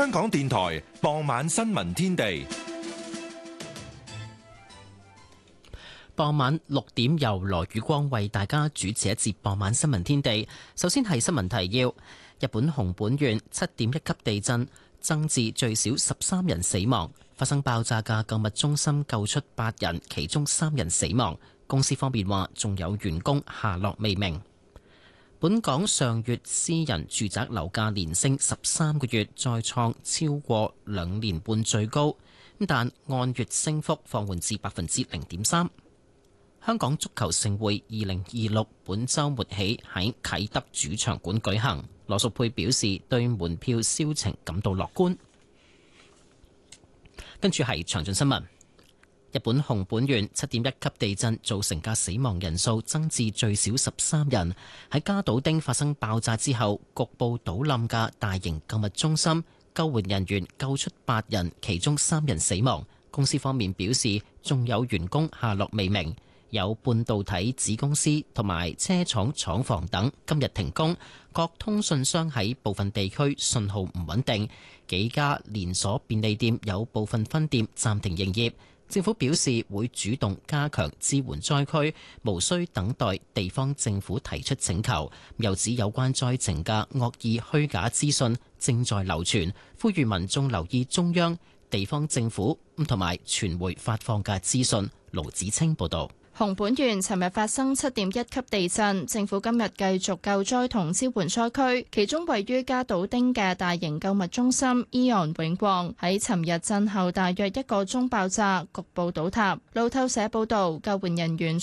香港電台傍晚新聞天地。 傍晚6點由羅宇光為大家主持一節傍晚新聞天地。首先係新聞提要：日本熊本縣7.1級地震，增至最少13人死亡。發生爆炸嘅購物中心救出8人，其中3人死亡。公司方面話，仲有員工下落未明。本港上月私人住宅樓價連升13個月，再創超過2年半最高，但按月升幅放緩至0.3%。香港足球盛會2026本週末起喺啟德主場館舉行。羅淑佩表示對門票銷情感到樂觀。跟住係詳盡新聞。日本熊本縣7.1級地震造成嘅死亡人數增至最少13人。喺加島町發生爆炸之後，局部倒冧嘅大型購物中心，救援人員救出8人，其中3人死亡。公司方面表示，仲有員工下落未明。有半導體子公司同埋車廠廠房等今日停工，各通訊商喺部分地區信號唔穩定，幾家連鎖便利店有部分分店暫停營業。政府表示會主動加強支援災區，無需等待地方政府提出請求。又指有關災情嘅惡意虛假資訊正在流傳，呼籲民眾留意中央、地方政府同埋傳媒發放嘅資訊。盧子清報導。 熊本縣尋日發生7.1級地震，政府今日繼續救災同支援災區，其中位於加島町嘅大型購物中心AEON永旺喺尋日震後大約1個鐘爆炸，局部倒塌。路透社報道，救援人員